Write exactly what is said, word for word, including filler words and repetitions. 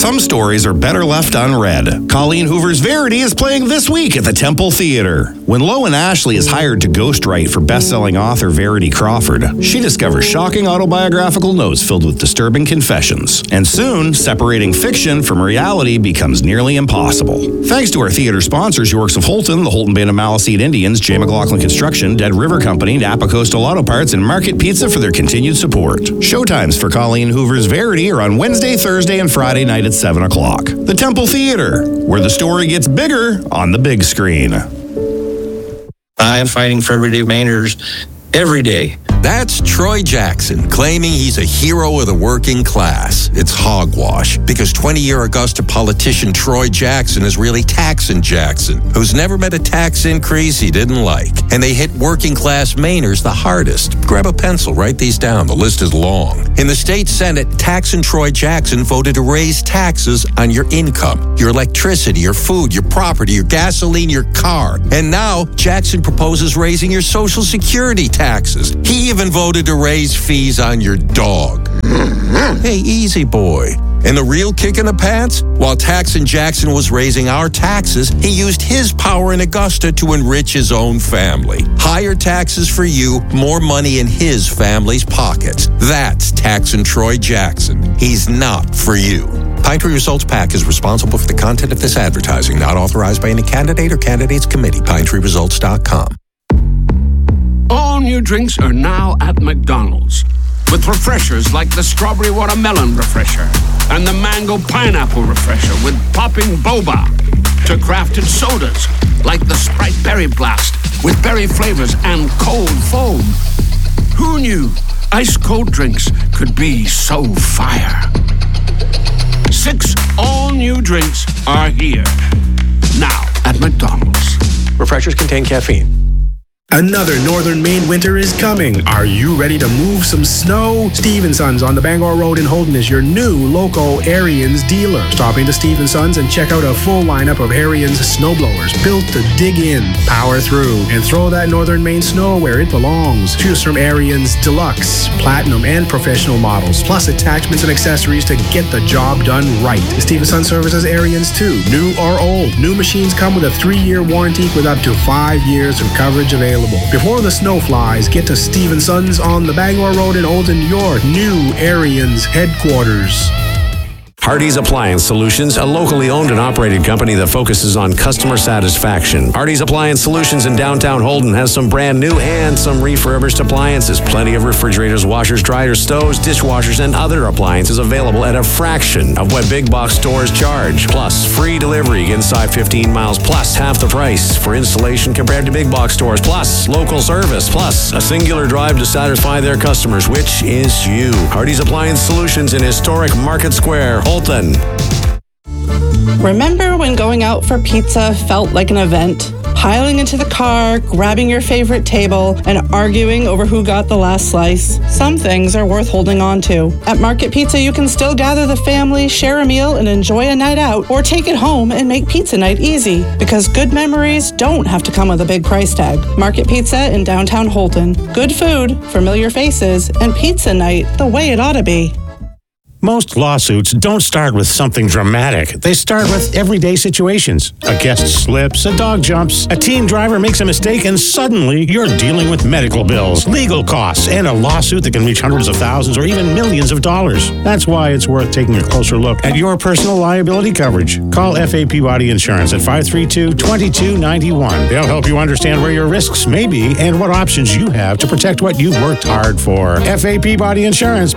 Some stories are better left unread. Colleen Hoover's Verity is playing this week at the Temple Theatre. When Lowen Ashley is hired to ghostwrite for best-selling author Verity Crawford, she discovers shocking autobiographical notes filled with disturbing confessions. And soon, separating fiction from reality becomes nearly impossible. Thanks to our theater sponsors, Yorks of Holton, the Holton Band of Maliseet Indians, J. McLaughlin Construction, Dead River Company, Napa Coastal Auto Parts, and Market Pizza for their continued support. Showtimes for Colleen Hoover's Verity are on Wednesday, Thursday, and Friday night at seven o'clock. The Temple Theatre, where the story gets bigger on the big screen. I am fighting for everyday Mainers every day. That's Troy Jackson, claiming he's a hero of the working class. It's hogwash, because twenty-year Augusta politician Troy Jackson is really Taxin' Jackson, who's never met a tax increase he didn't like. And they hit working class Mainers the hardest. Grab a pencil, write these down. The list is long. In the state Senate, Taxin' Troy Jackson voted to raise taxes on your income, your electricity, your food, your property, your gasoline, your car. And now, Jackson proposes raising your Social Security taxes. He even voted to raise fees on your dog. Hey, easy boy. And the real kick in the pants? While Taxin' Jackson was raising our taxes, he used his power in Augusta to enrich his own family. Higher taxes for you, more money in his family's pockets. That's Taxin' Troy Jackson. He's not for you. Pine Tree Results PAC is responsible for the content of this advertising, not authorized by any candidate or candidates committee. pine tree results dot com. All new drinks are now at McDonald's, with refreshers like the Strawberry Watermelon Refresher and the Mango Pineapple Refresher with popping boba, to crafted sodas like the Sprite Berry Blast with berry flavors and cold foam. Who knew ice-cold drinks could be so fire? Six all-new drinks are here, now at McDonald's. Refreshers contain caffeine. Another Northern Maine winter is coming. Are you ready to move some snow? Steve and Sons on the Bangor Road in Holden is your new local Ariens dealer. Stop into Steve and Sons and check out a full lineup of Ariens snowblowers built to dig in, power through, and throw that Northern Maine snow where it belongs. Choose from Ariens Deluxe, Platinum, and Professional models, plus attachments and accessories to get the job done right. Steve and Sons services Ariens too, new or old. New machines come with a three-year warranty with up to five years of coverage available. Before the snow flies, get to Steve and Sons on the Bangor Road in Olden, your new Ariens headquarters. Hardy's Appliance Solutions, a locally owned and operated company that focuses on customer satisfaction. Hardy's Appliance Solutions in downtown Holden has some brand new and some refurbished appliances. Plenty of refrigerators, washers, dryers, stoves, dishwashers, and other appliances available at a fraction of what big box stores charge. Plus, free delivery inside fifteen miles, plus half the price for installation compared to big box stores, plus local service, plus a singular drive to satisfy their customers, which is you. Hardy's Appliance Solutions in historic Market Square, Holton. Remember when going out for pizza felt like an event? Piling into the car, grabbing your favorite table, and arguing over who got the last slice? Some things are worth holding on to. At Market Pizza, you can still gather the family, share a meal, and enjoy a night out, or take it home and make pizza night easy. Because good memories don't have to come with a big price tag. Market Pizza in downtown Holton. Good food, familiar faces, and pizza night the way it ought to be. Most lawsuits don't start with something dramatic. They start with everyday situations. A guest slips, a dog jumps, a teen driver makes a mistake, and suddenly you're dealing with medical bills, legal costs, and a lawsuit that can reach hundreds of thousands or even millions of dollars. That's why it's worth taking a closer look at your personal liability coverage. Call F A Peabody Insurance at five three two, two two nine one. They'll help you understand where your risks may be and what options you have to protect what you've worked hard for. F A Peabody Insurance.